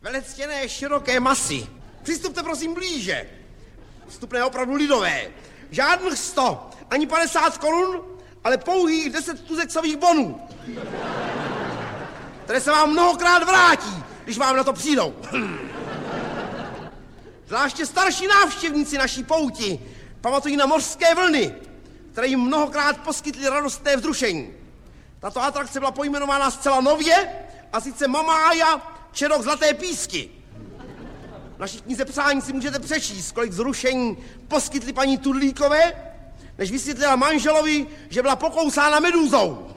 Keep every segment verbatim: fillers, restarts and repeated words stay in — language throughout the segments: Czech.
Velectěné široké masy. Přistupte prosím blíže. Vstupné opravdu lidové. Žádných sto, ani padesát korun, ale pouhých deset tuzexových bonů. Které se vám mnohokrát vrátí, když vám na to přijdou. Zvláště starší návštěvníci naší pouti pamatují na mořské vlny, které jim mnohokrát poskytly radostné vzrušení. Tato atrakce byla pojmenována zcela nově, a sice Mamája Čerok Zlaté písky. V naší knize přání si můžete přečíst, kolik vzrušení poskytly paní Tudlíkové, než vysvětlila manželovi, že byla pokousána medúzou.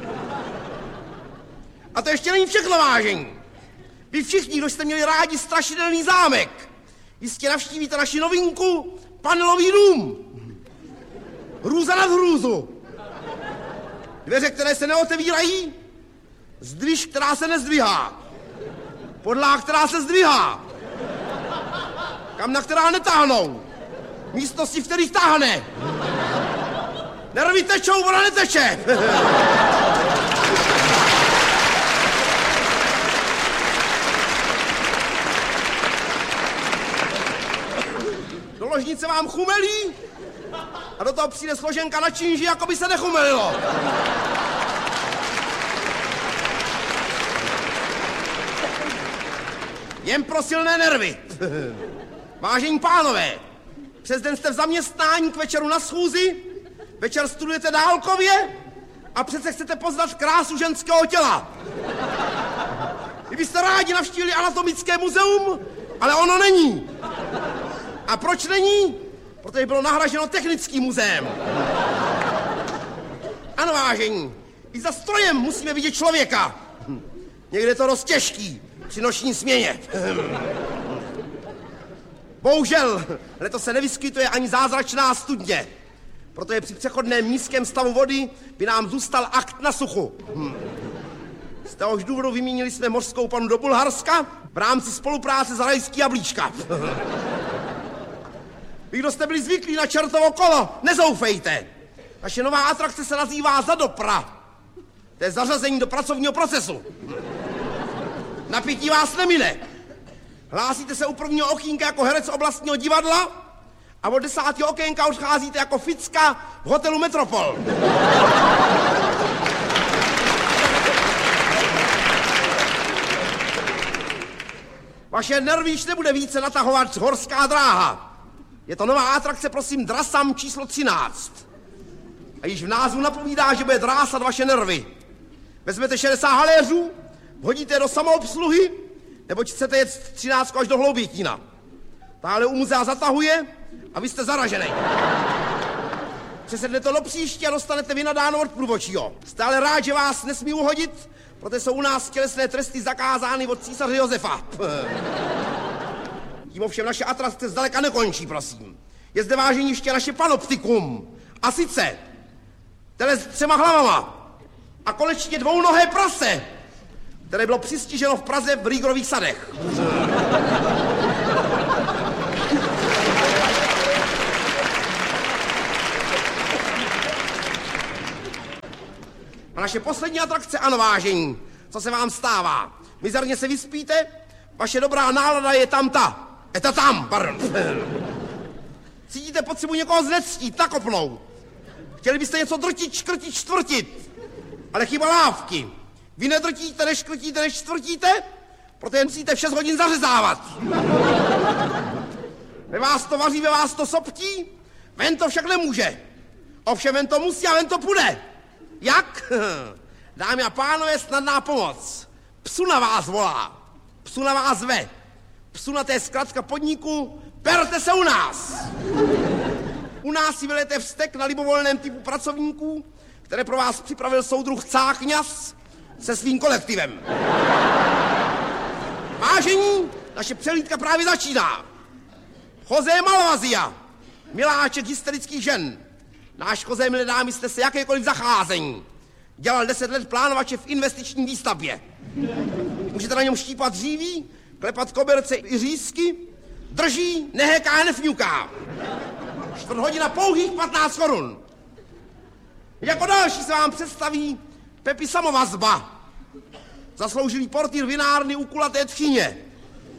A to ještě není všechno, vážení. Vy všichni, kdo jste měli rádi strašidelný zámek, jistě navštívíte naši novinku Panelový dům. Hrůza nad hrůzu. Dveře, které se neotevírají, zdviž, která se nezdvihá. Podlaha, která se zdvihá. Kamna, která netáhnou. Místnosti, v kterých táhne. Nervy tečou, voda neteče. Do ložnice vám chumelí a do toho přijde složenka na činži, jako by se nechumelilo. Jen pro silné nervy. Vážení pánové, přes den jste v zaměstnání, k večeru na schůzi, večer studujete dálkově a přece chcete poznat krásu ženského těla. Vy byste rádi navštívili anatomické muzeum, ale ono není. A proč není? Protože bylo nahraženo technickým muzeem. Ano, vážení, i za strojem musíme vidět člověka. Někde je to dost těžký při noční směně. Bohužel, letos se nevyskytuje ani zázračná studně, protože při přechodném nízkém stavu vody by nám zůstal akt na suchu. Z téhož důvodu vymínili jsme mořskou panu do Bulharska v rámci spolupráce s rajský jablíčka. Vy, kdo jste byli zvyklí na čertovo kolo, nezoufejte. Naše nová atrakce se nazývá Zadopra. To je zařazení do pracovního procesu. Napití vás nemine. Hlásíte se u prvního okýnka jako herec oblastního divadla a od desátého okénka odcházíte jako ficka v hotelu Metropol. Vaše nervy již nebude více natahovat horská dráha. Je to nová atrakce, prosím, Drasam číslo třináct. A již v názvu napovídá, že bude drásat vaše nervy. Vezmete šedesát haléřů, hodíte do samoobsluhy, neboť chcete jet třináctku až do Hloubětína. Táhle u muzea zatahuje a vy jste zaražený. Přesednete do příště a dostanete vynadáno od průvodčího. Jste ale rád, že vás nesmí uhodit, protože jsou u nás tělesné tresty zakázány od císaře Josefa. Tím ovšem naše atrakce zdaleka nekončí, prosím. Je zde, vážení, ještě naše panoptikum. A sice tele s třema hlavama a konečně dvounohé prase, které bylo přistiženo v Praze v Rýgorových sadech. A naše poslední atrakce, ano, vážení, co se vám stává? Mizerně se vyspíte, vaše dobrá nálada je tam ta. Eta tam, pardon. Cítíte potřebu někoho znectít, nakopnout. Chtěli byste něco drtit, škrtit, čtvrtit, ale chyba lávky. Vy nedrtíte, neškrtíte, než čtvrtíte, protože musíte v šest hodin zařezávat. Ve vás to vaří, ve vás to soptí, ven to však nemůže. Ovšem ven to musí a ven to půjde. Jak? Dámy a pánové, snadná pomoc. Psu na vás volá, psu na vás ve. Psu na té zkratka podniku, perte se u nás. U nás si vylete vztek na libovolném typu pracovníků, které pro vás připravil soudruh Cáchňas se svým kolektivem. Vážení, naše přehlídka právě začíná. José Malvazia, miláček hysterických žen. Náš José, milé dámy, jste se jakékoliv zacházení. Dělal deset let plánovače v investiční výstavbě. Můžete na něm štípat dříví, klepat koberce i řízky, drží, nehéká, nefňuká. Čtvrt hodina pouhých patnáct korun. Jako další se vám představí Pepi Samovazba, zasloužilý portýr vinárny u kulaté tchyně.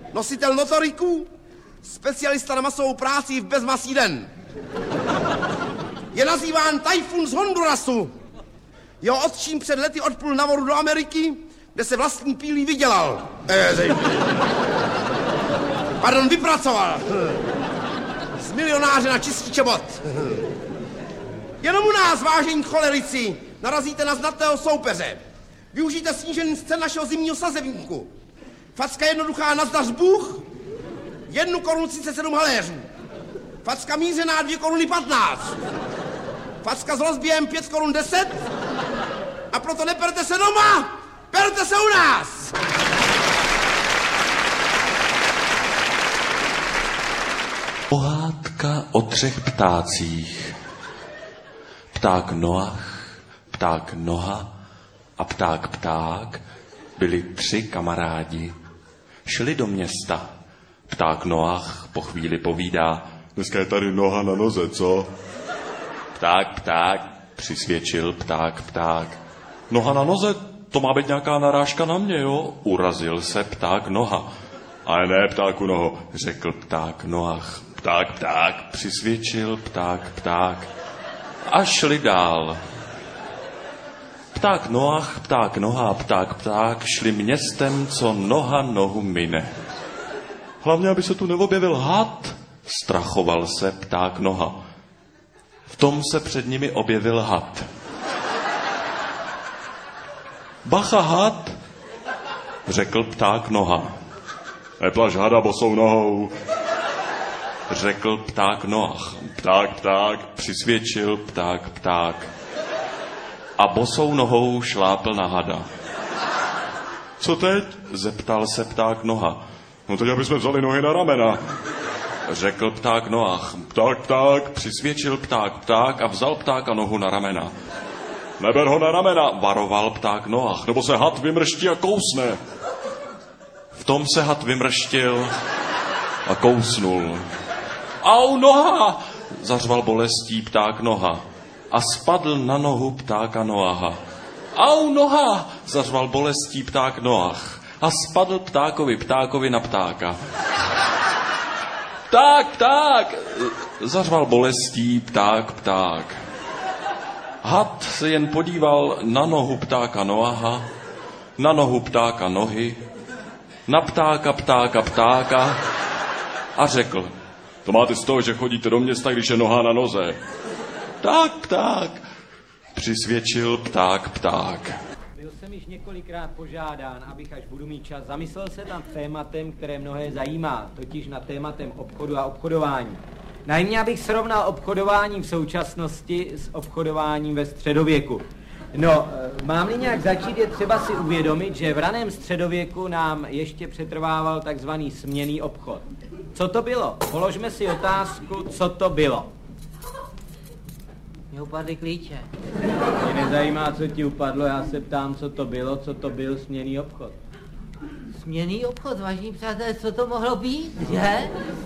nositel notoriků, specialista na masovou práci v bezmasý den. Je nazýván Tajfun z Hondurasu. Jeho otčím před lety odplul na vodu do Ameriky, kde se vlastní pílí vydělal. Eh, Pardon, vypracoval. Z milionáře na čistý čebot. Jenom u nás, vážení cholerici, narazíte na znatného soupeře. Využijte snížený scén našeho zimního sazebníku. Facka jednoduchá nazdař Bůh, jednu korunu třicet sedm haléřů. Facka mířená dvě koruny patnáct. Facka s rozběhem pět korun deset. A proto neperte se doma, perte se u nás. Pohádka o třech ptácích. Pták Noach, pták Noha a pták Pták byli tři kamarádi. Šli do města. Pták Noach po chvíli povídá: dneska je tady noha na noze, co? Pták Pták přisvědčil pták Pták. Noha na noze, to má být nějaká narážka na mě, jo? Urazil se pták Noha. Ale ne, ptáku Noho, řekl pták Noach. Pták Pták přisvědčil pták Pták. A šli dál. Pták Noach, pták Noha a pták Pták šli městem, co noha nohu mine. Hlavně, aby se tu neobjevil had, strachoval se pták Noha. V tom se před nimi objevil had. Bacha, had, řekl pták Noha. Neplaš hada bosou nohou, řekl pták Noach. Pták Pták přisvědčil pták Pták. A bosou nohou šlápl na hada. Co teď? Zeptal se pták Noha. No teď, aby jsme vzali nohy na ramena, řekl pták Noach. Pták Pták přisvědčil pták Pták a vzal ptáka nohu na ramena. Neber ho na ramena, varoval pták Noach, nebo se had vymrští a kousne. V tom se had vymrštil a kousnul. Au, noha! Zařval bolestí pták Noha a spadl na nohu ptáka Noaha. Au, noha! Zařval bolestí pták Noach a spadl ptákovi ptákovi na ptáka. Pták, pták! Zařval bolestí pták Pták. Had se jen podíval na nohu ptáka Noaha, na nohu ptáka Nohy, na ptáka ptáka ptáka a řekl: to máte z toho, že chodíte do města, když je noha na noze. Tak, pták, přisvědčil pták Pták. Byl jsem již několikrát požádán, abych, až budu mít čas, zamyslel se nad tématem, které mnohé zajímá, totiž nad tématem obchodu a obchodování. Najmě, abych srovnal obchodování v současnosti s obchodováním ve středověku. No, mám-li nějak začít, je třeba si uvědomit, že v raném středověku nám ještě přetrvával takzvaný směnný obchod. Co to bylo? Položme si otázku, co to bylo. Mě upadly klíče. Mě nezajímá, co ti upadlo, já se ptám, co to bylo, co to byl směnný obchod. Směnný obchod, vážení přátelé, co to mohlo být, že?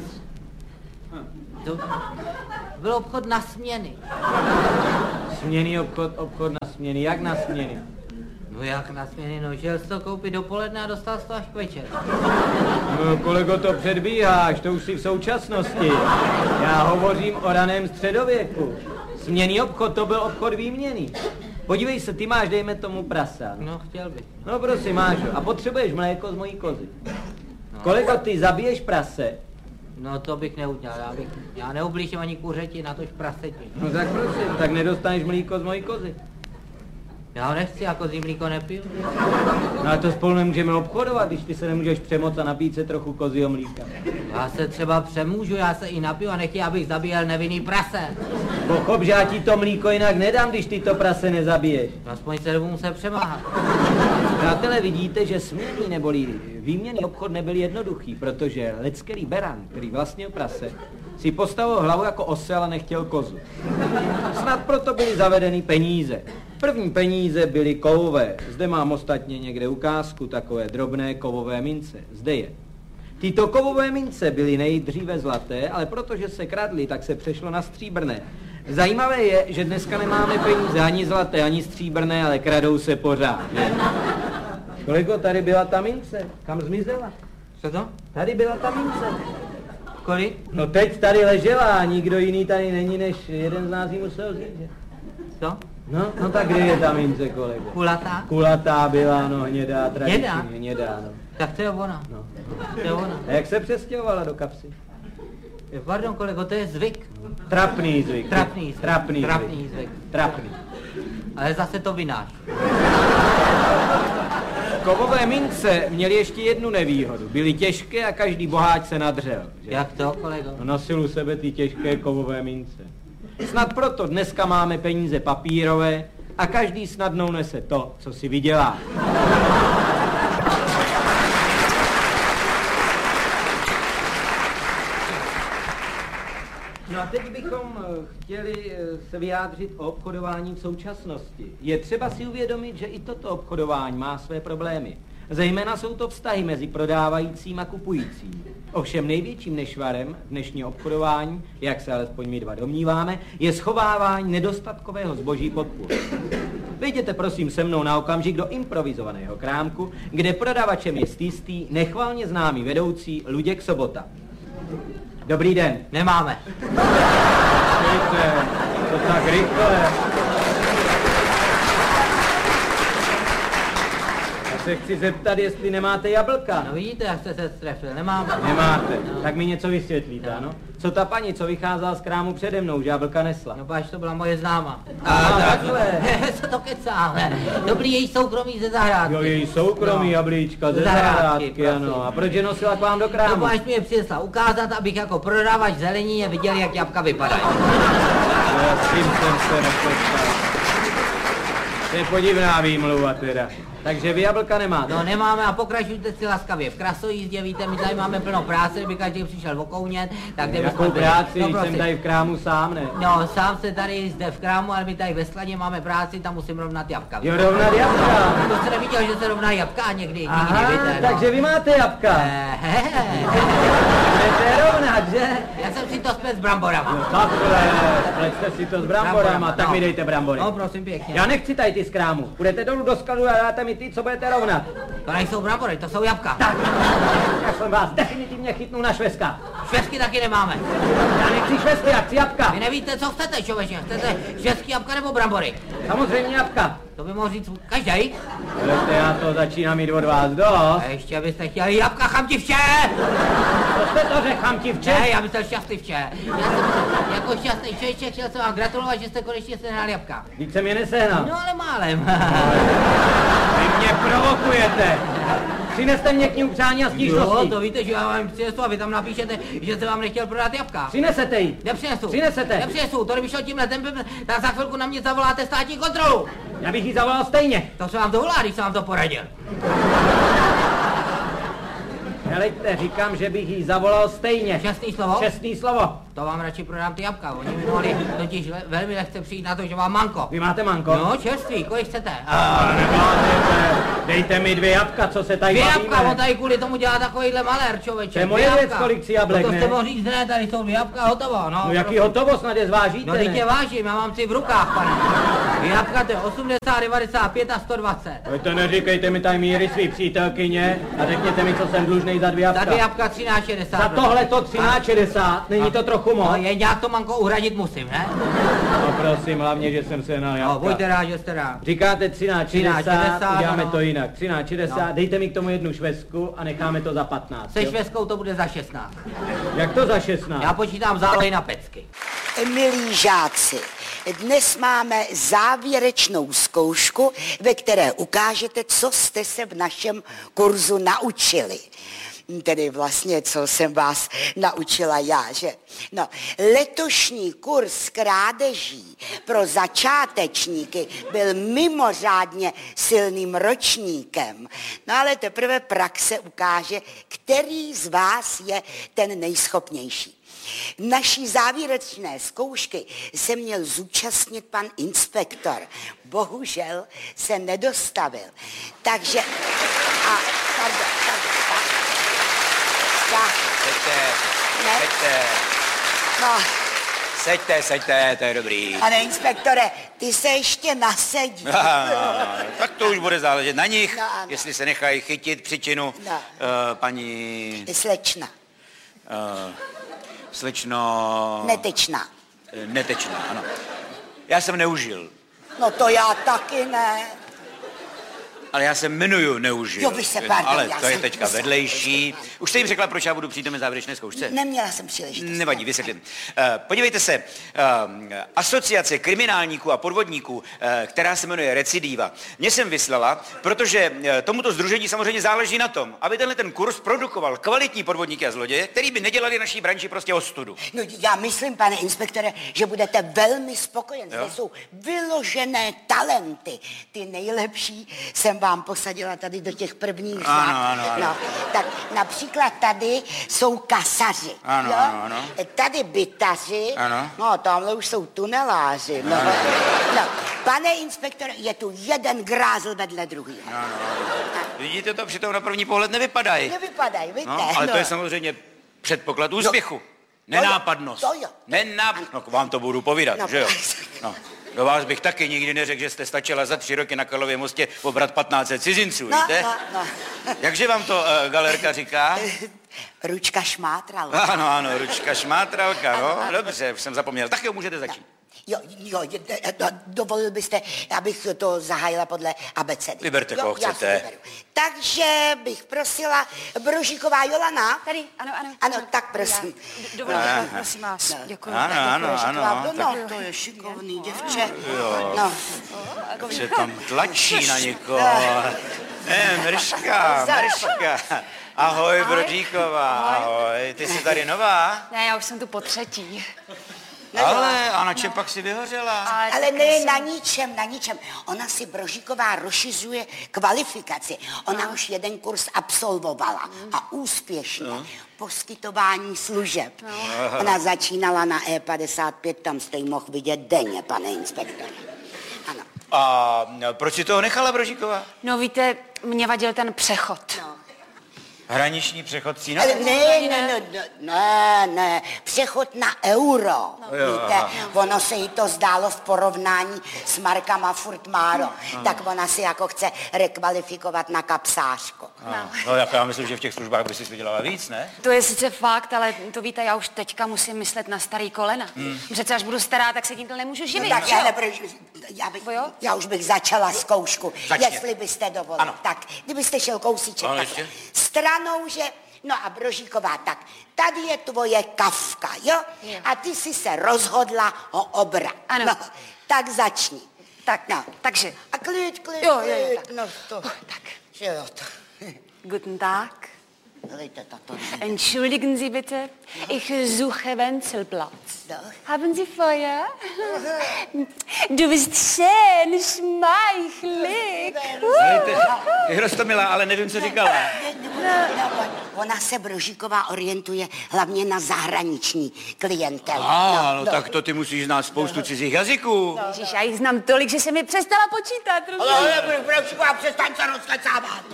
To byl obchod na směny. Směnný obchod, obchod na směny, jak na směny? No jak na směny, no šel jsi to koupit dopoledne a dostal jsi to až k večer. No kolego, to předbíháš, to už si v současnosti. Já hovořím o raném středověku. Směnný obchod, to byl obchod výměný. Podívej se, ty máš, dejme tomu prasa. No, chtěl bych. No prosím, máš ho. A potřebuješ mléko z mojí kozy. No. Kolego, ty zabiješ prase? No to bych neudělal, já, bych, já neublížím ani kuřeti, natož praseti. No tak prosím, tak nedostaneš mlíko z mojí kozy. Já ho nechci, já kozí mlíko nepiju. No ale to spolu nemůžeme obchodovat, když ty se nemůžeš přemoct a napít se trochu kozího mlíka. Já se třeba přemůžu, já se i napiju a nechci, abych zabíjel nevinný prase. Pochop, že já ti to mlíko jinak nedám, když ty to prase nezabiješ. Aspoň se dobu muset přemáhat. Přátelé, vidíte, že směnný neboli výměnný obchod nebyl jednoduchý, protože leckelý beran, který vlastnil prase, si postavil hlavu jako osel a nechtěl kozu. Snad proto byly zavedeny peníze. První peníze byly kovové. Zde mám ostatně někde ukázku takové drobné kovové mince. Zde je. Tyto kovové mince byly nejdříve zlaté, ale protože se kradly, tak se přešlo na stříbrné. Zajímavé je, že dneska nemáme peníze ani zlaté, ani stříbrné, ale kradou se pořád. Kolego, tady byla ta mince. Kam zmizela? Co to? Tady byla ta mince. Kolik? No teď tady ležela a nikdo jiný tady není, než jeden z nás jí musel vzít, že? Co? No, no tak kde je ta mince, kolego? Kulatá? Kulatá byla, no, hnědá, Hnědá? tradičně, hnědá, no. Tak to je ona. no. To je ona. A jak se přestěhovala do kapsy? Pardon, kolego, to je zvyk. Trapný zvyk. Trapný zvyk. Trapný, Trapný zvyk. zvyk. Trapný. Ale zase to vynáš. Kovové mince měly ještě jednu nevýhodu. Byly těžké a každý boháč se nadřel. Že? Jak to, kolego? No, nosil u sebe ty těžké kovové mince. Snad proto dneska máme peníze papírové a každý snadnou nese to, co si vydělá. No a teď bychom chtěli se vyjádřit o obchodování v současnosti. Je třeba si uvědomit, že i toto obchodování má své problémy. Zejména jsou to vztahy mezi prodávajícím a kupujícím. Ovšem největším nešvarem dnešního obchodování, jak se alespoň my dva domníváme, je schovávání nedostatkového zboží pod půl. Vejděte prosím se mnou na okamžik do improvizovaného krámku, kde prodavačem je stýstý, nechvalně známý vedoucí Luděk Sobota. Dobrý den. Nemáme. Víte, to tak rychle. Já se chci zeptat, jestli nemáte jablka. No vidíte, jak jste se strefil, nemáme. Nemáte, No. tak mi něco vysvětlíte, ano? Co ta paní, co vycházela z krámu přede mnou, že jablka nesla? No páč, to byla moje známa. Aha, takhle. Co to kecáme? Dobrý její soukromí ze zahrádky. Jo, její soukromí No. jablíčka ze Ze zahrádky, zahrádky, ano. prosím. A proč je nosila k vám do No krámu? páč mi je přinesla ukázat, abych jako prodavač zelenině viděl, jak jabka vypadají. Já s tím jsem se nepočal. To je podivná výmluva teda. Takže vy jablka nemáte? No nemáme a pokračujte si laskavě. V krasojízdě, víte, my tady máme plno práce, kdyby každý přišel okounět, tak jdeme Jakou spát. práci, No, když jsem prosím. tady v krámu sám, ne? No, sám se tady zde v krámu, ale my tady ve skladě máme práci, tam musím rovnat jabka. Jo, rovnat jabka. To jste neviděl, že se rovná jabka někdy, Aha, nikdy, víte, no. takže vy máte jabka. Ehehe. Budete rovnat, že? Já jsem si to spět s bramborama. No takhle, pleťte si to s bramborama, Bramborama, tak no. mi dejte brambory. No, prosím pěkně. Já nechci tady ty z krámu. Půjdete dolů do skladu a dáte mi ty, co budete rovnat. To nejsou brambory, to jsou jabka. Tak, já jsem vás definitivně chytnu na šveska. Švestky taky nemáme. Já nechci švesky, já chci jabka. Vy nevíte, co chcete, člověče. Chcete švestky, jabka nebo brambory? Samozřejmě jabka. To by mohl říct každý. Víte, já to začínám mít od vás dost. A ještě byste chtěli jabka chamtivče! Co jste to řekl, chamtivče? Ne, já bych chtěl šťastlivče. Já jsem jako šťastný člověček chtěl jsem vám gratulovat, že jste konečně sehnal jabka. Vždyť jsem je nesehnal. No ale málem. Vy mě provokujete. Přineste mě knihu přání a Jo, stížností. to víte, že já vám přinesu a vy tam napíšete, že jsem vám nechtěl prodat jabka. Přinesete ji. Nepřinesu. Přinesete. Nepřinesu, to kdyby šel tímhle tempem, tak za chvilku na mě zavoláte státní kontrolu. Já bych ji zavolal stejně. To se vám to volá, když jsem vám to poradil. Helejte, říkám, že bych jí zavolal stejně. Čestný slovo? Čestný slovo. To vám radši prodám ty jabka, oni mi mohli totiž le- velmi lehce přijít na to, že mám manko. Vy máte manko? No, čerstvý, kolik chcete? Ale nemáte. Dejte mi dvě jabka, co se tady Dvě bavíme. jabka, on tady kvůli tomu dělá takovýhle malér, člověče. To je Dvě moje věc, jabka. kolik si jablek, no, to ne? jste mohl říct, ne, tady jsou dvě jabka, hotovo, no. No jaký prostě. hotovo, snad je zvážíte, No, teď ne? je vážím, já mám si v rukách, pane. Dvě jabka, to je osmdesát, devadesát pět a sto dvacet. Vy to neříkejte mi tady míry svý přítelkyně a řekněte mi, co jsem dlužnej za dvě Za jabka. dvě jabka třináct šedesát. Za tohle to třináct šedesát, není to trochu moc? No, je nějak to manko uhradit musím, ne? No prosím, hlavně, že jsem se na No, buďte jabka. rád, že jste rád. Říkáte třináct třináct šedesát, šedesát, uděláme ano. to jinak. třináct šedesát, No. dejte mi k tomu jednu švestku a necháme to za patnáct. Se jo? švestkou to bude za šestnáct. Jak to za šestnáct? Já počítám zálohy na pecky. Milí žáci, dnes máme závěrečnou zkoušku, ve které ukážete, co jste se v našem kurzu naučili. Tedy vlastně, co jsem vás naučila já, že? No, letošní kurz krádeží pro začátečníky byl mimořádně silným ročníkem. No ale teprve praxe ukáže, který z vás je ten nejschopnější. Naší závěrečné zkoušky se měl zúčastnit pan inspektor. Bohužel se nedostavil. Takže... A, pardon, pardon, tak. Tak. Pojďte, Ne? pojďte. No, Seďte, seďte, to je dobrý. Pane inspektore, ty se ještě nasedí. No, no, no. Tak to už bude záležet na nich, No, ano. jestli se nechají chytit příčinu. No. Uh, paní... Slečna. Uh, slečno... Netečná. Netečná, ano. Já jsem neužil, No to já taky ne. ale já se jmenuju neužil. Jo, vy se, pardon, Ale já to je jsem- teďka vedlejší. Už jste jim řekla, proč já budu přítomen závěrečné zkoušce? Neměla jsem příležitost. Nevadí, vysvětlím. Uh, podívejte se, uh, asociace kriminálníků a podvodníků, uh, která se jmenuje Recidiva, mě jsem vyslala, protože uh, tomuto sdružení samozřejmě záleží na tom, aby tenhle ten kurz produkoval kvalitní podvodníky a zloděje, který by nedělali naší branži prostě ostudu. No já myslím, pane inspektore, že budete velmi spokojen. Zde jsou vyložené talenty. Ty nejlepší jsem vám posadila tady do těch prvních řad. Ano, ano, ano. No, tak například tady jsou kasaři. Ano, jo? ano, ano. Tady bytaři. Ano. No, tamhle už jsou tuneláři. No. No, pane inspektore, je tu jeden grázl vedle druhého. Vidíte, to přitom na první pohled nevypadají. Nevypadají, vidíte? No, ale to je samozřejmě předpoklad úspěchu. Nenápadnost. To jo. Nenáp... No, k vám to budu povídat, No, že jo? No. Do vás bych taky nikdy neřekl, že jste stačila za tři roky na Karlově mostě obrat patnáct set cizinců, No, víte? no, no. Jakže vám to uh, galerka říká? Ručka šmátral. Ano, ano, ručka šmátralka, no, dobře, už jsem zapomněl. Tak jo, můžete začít. Jo, jo, je- do- dovolil byste, abych to zahájila podle abecedy. Vyberte, Jo, koho já si chcete. vyberu. Takže bych prosila Brožíková Jolana. Tady, ano, ano. Ano, tak prosím. Dovolíte, prosím vás. No. Děkuji. Ano, ano, Brožíková, ano. no, no, to je šikovný děvče. No, Se tam tlačí na někoho. Ne, mrška, mrška. Ahoj, Brodíková, ahoj. Ty jsi tady nová? Ne, já už jsem tu po třetí. Ale, a na čem pak si vyhořela? Ale, ale tak ne jsem- na ničem, na ničem. Ona si Brožíková rozšiřuje kvalifikaci. Ona už jeden kurz absolvovala a úspěšně. Poskytování služeb. Ona začínala na E padesát pět, tam jste ji mohl vidět denně, pane inspektore. Ano. A proč si toho nechala, Brožíková? No víte, mě vadil ten přechod. No. Hraniční přechod cína? Ale ne, ne, ne, ne, ne, ne, přechod na euro. No. Víte, ono se jí to zdálo v porovnání s markama furt málo, tak ona si jako chce rekvalifikovat na kapsářku. No. no, jako já myslím, že v těch službách by si vydělala víc, ne? To je sice fakt, ale to víte, já už teďka musím myslet na starý kolena. Hmm. Přece až budu stará, tak se tím to nemůžu živit. Tak že jo? já, neprož, já, bych, Jo? já už bych začala zkoušku, Začně. jestli byste dovolili. Ano. Tak, kdybyste šel kousíček Ano, takhle. ještě. Stranou, že... No a Brožíková, tak tady je tvoje kavka, jo? Jo. A ty jsi se rozhodla ho obrat. Ano. No, tak začni. Tak, No. takže, A klid, klid, Jo, jo, jo, klid. tak. No to, tak. že jo, to. guten Tag. Dejte tato. Entschuldigen Sie bitte, ich suche Wenzelplatz. Doch. Haben Sie Feuer? Du bist schön, schmeichelig. Ty Hrostomilá, ale nevím, co říkala. No, ona se Brožíková orientuje hlavně na zahraniční klientelu. A, no, tak to ty musíš znát spoustu cizích jazyků. Ježiš, já jich znám tolik, že se mi přestala počítat. rozumíš? Ale Brožíková, přestaň se rozkecávat.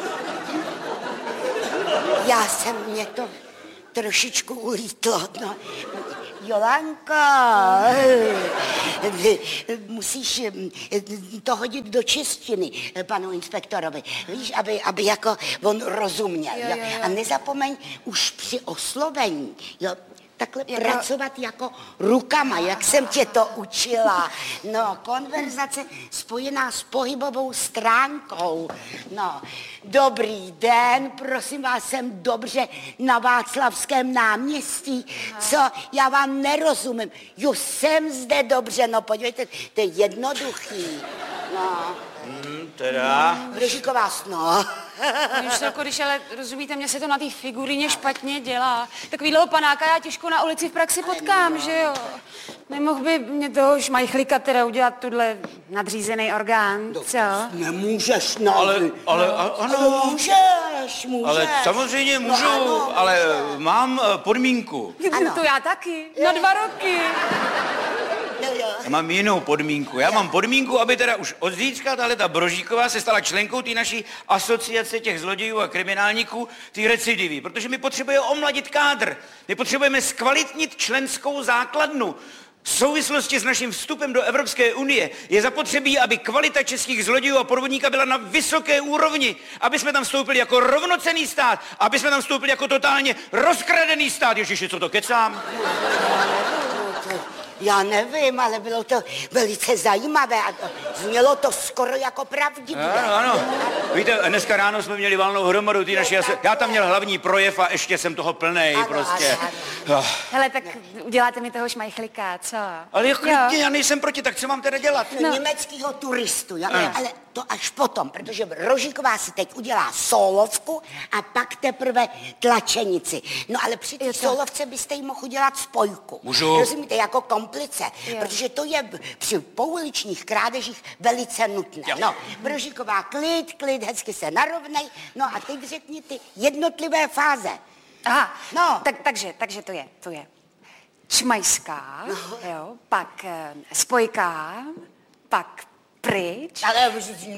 Já jsem mě to trošičku ulítlo. No. Jolanko, musíš to hodit do češtiny panu inspektorovi, víš, aby, aby jako on rozuměl. Jo, Jo, jo, jo, jo. A nezapomeň už při oslovení, jo, takhle Jako- pracovat jako rukama, jak jsem tě to učila. No, konverzace spojená s pohybovou stránkou. No, dobrý den, prosím vás, jsem dobře na Václavském náměstí. Co? Já vám nerozumím. Jo, jsem zde dobře, no podívejte, to je jednoduchý. No, Hm, teda. Brožíková, no. Už jako, když ale rozumíte, mě se to na té figuríně špatně dělá. Takovýhleho panáka já těžko na ulici v praxi potkám, že jo? Nemohl by mě toho šmajchlíka teda udělat tuhle nadřízený orgán, co? Nemůžeš, no. Ale, ale, a- Ale ano. můžeš, můžeš. Ale samozřejmě můžu, No, ano, ale mám eh, podmínku. Ano. To já taky, na dva roky. No jo. Já mám jinou podmínku. Já mám podmínku, aby teda už od zítřka tahle ta Brožíková se stala členkou té naší asociace těch zlodějů a kriminálníků, té recidivy, protože my potřebujeme omladit kádr. My potřebujeme zkvalitnit členskou základnu. V souvislosti s naším vstupem do Evropské unie je zapotřebí, aby kvalita českých zlodějů a podvodníka byla na vysoké úrovni, aby jsme tam vstoupili jako rovnocenný stát, aby jsme tam vstoupili jako totálně rozkradený stát. Ježiši, co to kecám? Já nevím, ale bylo to velice zajímavé a znělo to skoro jako pravdivé. Ano, ano. Víte, dneska ráno jsme měli valnou hromadu ty naši... Já tam měl hlavní projev a ještě jsem toho plnej, ano, prostě. Ano, ano. Hele, tak uděláte mi toho šmajchlíka, co? Ale jak klidně, já nejsem proti, tak co mám teda dělat? No. Německýho turistu, jo? Ano. Ale to až potom, protože Rožíková si teď udělá sólovku a pak teprve tlačenici. No ale při té sólovce byste jí mohl udělat spojku. Můžu? Rozumíte, jako komplice, Jo. protože to je při pouličních krádežích velice nutné. Jo. No, Rožíková, klid, klid, hezky se narovnej. No a teď řekni ty jednotlivé fáze. Aha, No. tak, takže, takže to je, to je čmajská, jo, pak eh, spojka, pak pryč. Ale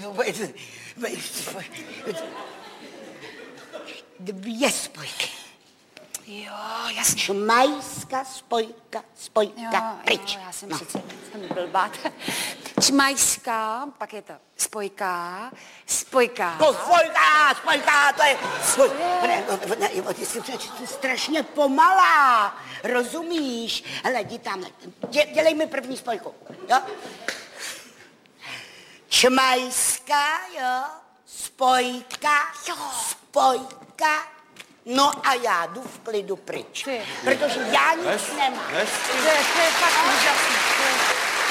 dvě spojky. Jo, jasně. Šmajská, spojka, spojka, Jo, pryč. jo, já jsem No. přece jsem blbá. Čmajská, pak je to spojka, spojka. To spojka, spojka, to je... Spoj... Ne, ne, ne, ty jsi strašně pomalá, rozumíš? Hele, jdi tam, dě, dělej mi první spojku, jo? Čmajská, jo, spojka, jo, spojka, no a já jdu v klidu pryč, Ty. protože já nic nemám. To je, to je fakt úžasný. To je...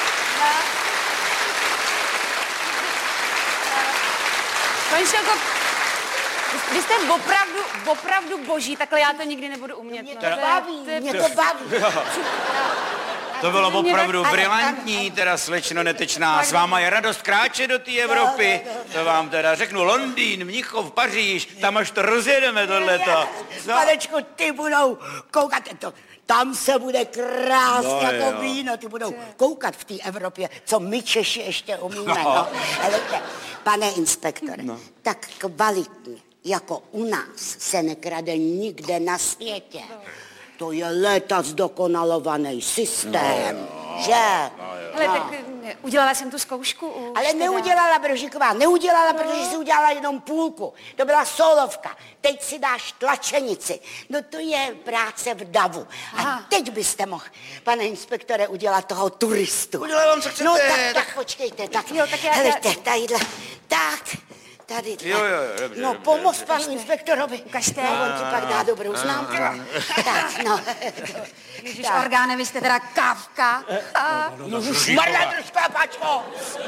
Konečně jako... vy- Vy jste opravdu, opravdu boží, takhle já to nikdy nebudu umět. Mě no. to je- baví, to je- mě to baví. To bylo Mě opravdu tak- brilantní, teda slečno netečná. S váma je radost kráčet do té Evropy. To vám teda řeknu Londýn, Mnichov, Paříž, tam až to rozjedeme tohleto. No. Panečku, ty budou koukat, to, tam se bude krásně No, jako jo. víno, ty budou koukat v té Evropě, co my Češi ještě umíme. No. Helejte, pane inspektore, no. tak kvalitně, jako u nás, se nekrade nikde na světě. To je léta zdokonalovaný systém, no. že? Hele, tak eh, udělala jsem tu zkoušku už. Ale teda. neudělala Brožíková, neudělala, protože si udělala jenom půlku. To byla solovka. Teď si dáš tlačenici. No to je práce v davu. A Aha. teď byste mohl, pane inspektore, udělat toho turistu. Udělám, co chcete. No tak, tak počkejte, tak. Jo, tak já- Helejte, tadyhle, tak. Tady, Jo, jo, jo, dobře, no, dobře, pomoz dobře. panu inspektorovi. Ukažte. No, on ti pak dá dobrou známku. Tak, no. Ježiš, orgáne, vy jste teda kávka. A... Šmarla, drž klápačko!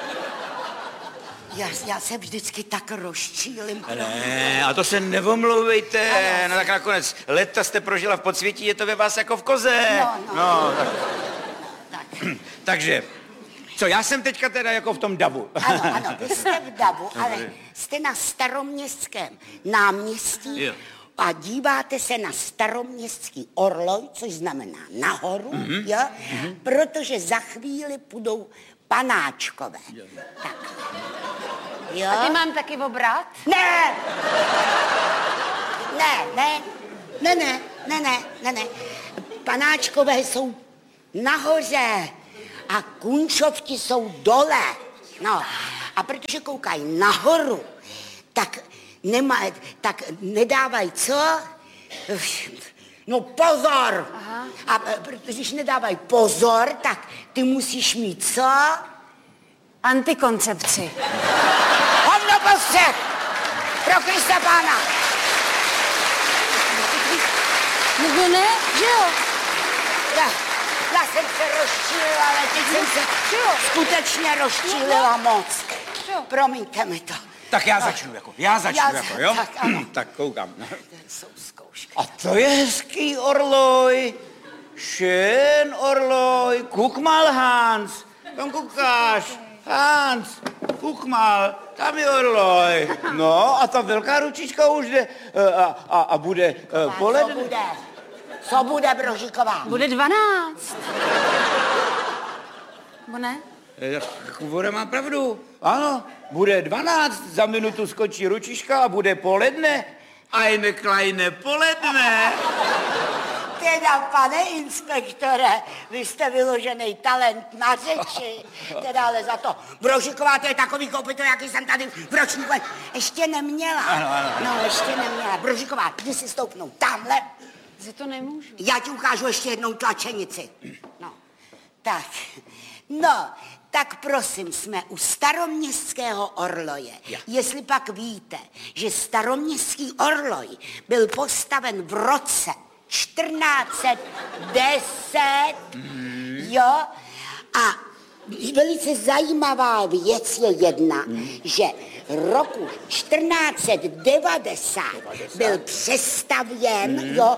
Já, já se vždycky tak rozčílim. Ne, a to se nevomlouvejte. No tak nakonec leta jste prožila v podsvětí, je to ve vás jako v koze. No, no. no tak. Takže, co, já jsem teďka teda jako v tom davu. Ano, ano, vy jste v davu, ale jste na Staroměstském náměstí Jo. a díváte se na Staroměstský orloj, což znamená nahoru, mm-hmm. jo? Mm-hmm. Protože za chvíli půjdou panáčkové. Tak. Jo? A ty mám taky obrat? Ne! Ne, ne, ne, ne, ne, ne, ne, ne. Panáčkové jsou nahoře a kunčovti jsou dole. No, a protože koukají nahoru, tak, nemá, tak nedávají co? No pozor! Aha. A protože když nedávají pozor, tak ty musíš mít co? Antikoncepci. Hovno postřeh! Pro Krista pána! No ne, že jo? Já, já jsem se rozčílila, ale teď jsem se skutečně rozčílila moc. Promiňte mi to. Tak já začnu jako, já začnu Já jako, za- jo? tak, ano. tak koukám. To jsou zkoušky. A to je hezký orloj. Schön orloj. Guck mal, Hans. Tam koukáš. Hans, guck mal. Tam je orloj. No a ta velká ručička už jde a, a, a bude uh, Co poledne. bude? Co bude, Brožíková? Bude dvanáct. Bo ne? Voda má pravdu. Ano, bude dvanáct, za minutu skočí ručička a bude poledne. Eine kleine poledne. Teda, pane inspektore, vy jste vyložený talent na řeči. Teda, ale za to Brožiková, to je takový kopyto, jaký jsem tady v ročníku ještě neměla. Ano, ano. No, ještě neměla. Brožiková, jdi si stoupnout tamhle. Že to nemůžu. Já ti ukážu ještě jednou tlačenici. No, tak. No, tak prosím, jsme u staroměstského orloje. Ja. Jestli pak víte, že staroměstský orloj byl postaven v roce čtrnáct set deset, mm. jo, a velice zajímavá věc je jedna, mm. že roku čtrnáct set devadesát byl přestavěn, mm. jo,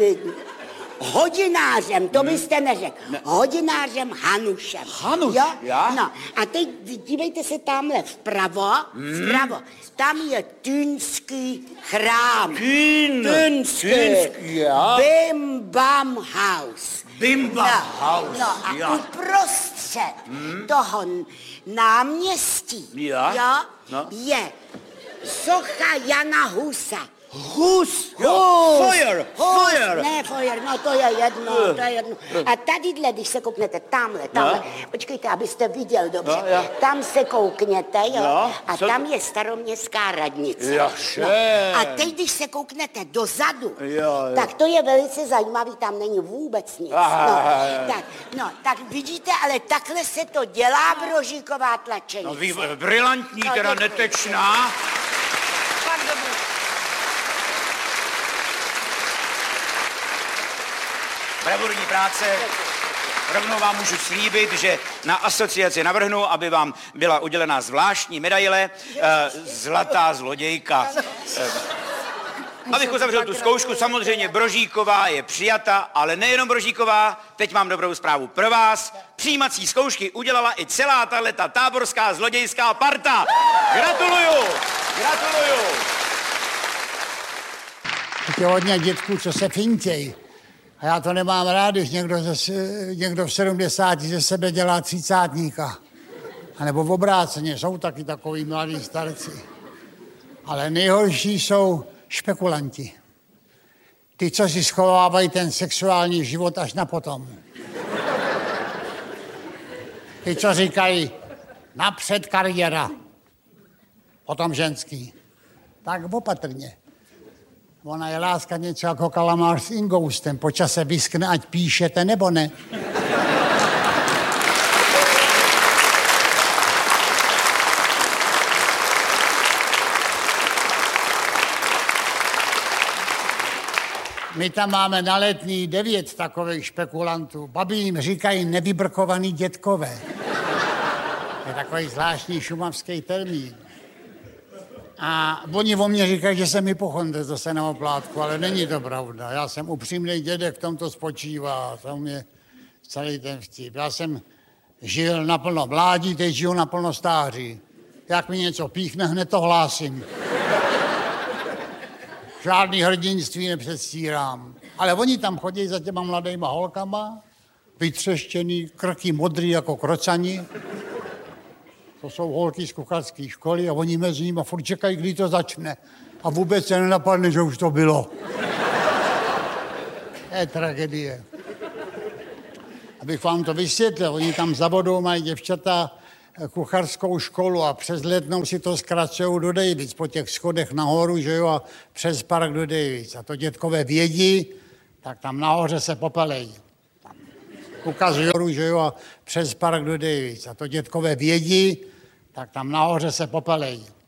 hodinářem, to byste neřekl, ne. hodinářem Hanušem. Hanuš, jo? já? No, a teď dívejte se tamhle vpravo, mm. vpravo, tam je Týnský chrám. Týn. Týnský. Týnský, já. Bim Bam House. Bim Bam no, House, No a já. uprostřed mm. toho náměstí, Já? jo, No. je socha Jana Husa. Hus, jo, Hus, Feuer, Hus, Feuer. ne, Feuer, no to je jedno, to je jedno. A tadyhle, když se kouknete tamhle, tamhle, No. počkejte, abyste viděl dobře, No, já. tam se koukněte, jo, No, a co- tam je staroměstská radnice. Jaše. No. A teď, když se kouknete dozadu, Jo, jo. tak to je velice zajímavý, tam není vůbec nic. Aha. No, tak, no, tak vidíte, ale takhle se to dělá Brožíková tlačenice. No, vy, brilantní, No, teda děkuji. netečná. Fakt dobrý. Bravurní práce. Rovnou vám můžu slíbit, že na asociaci navrhnu, aby vám byla udělená zvláštní medaile eh, Zlatá zlodějka. Eh, abych uzavřel tu zkoušku, samozřejmě Brožíková je přijata, ale nejenom Brožíková, teď mám dobrou zprávu pro vás. Přijímací zkoušky udělala i celá tahleta táborská zlodějská parta. Gratuluju! Gratuluju! Je hodně dětků, co se fintěj. A já to nemám rád, když někdo, ze, někdo v sedmdesáti ze sebe dělá třicátníka. A nebo v obráceně, jsou taky takový mladí starci. Ale nejhorší jsou špekulanti. Ty, co si schovávají ten sexuální život až na potom. Ty, co říkají, napřed kariéra, potom ženský. Tak opatrně. Ona je láska něco jako kalamář s ingoustem. Po čase vyskne, ať píšete, nebo ne. My tam máme na Letní devět takových špekulantů. Babi jim říkají nevybrkovaný dětkové. To je takový zvláštní šumavský termín. A oni o mě říkají, že jsem hypochondr, to se na oplátku, ale není to pravda. Já jsem upřímný dědek, v tom to spočívá. To mě celý ten vtip. Já jsem žil naplno mládí, teď žiju naplno stáří. Jak mi něco píchne, hned to hlásím. Žádný hrdinství nepředstírám. Ale oni tam chodí za těma mladýma holkama, vytřeštěný, krky modrý jako krocani. To jsou holky z kucharské školy a oni mezi nimi furt čekají, kdy to začne. A vůbec se nenapadne, že už to bylo. To je tragédie. Abych vám to vysvětlil, oni tam za vodou mají děvčata kucharskou školu a přes Letnou si to zkracují do Davids, po těch schodech nahoru, že jo, a přes park do Davids. A to dětkové vědí, tak tam nahoře se popelejí. Ukazují, že jo, a přes park do Davids. A to dětkové vědí, tak tam nahoře se popelejí.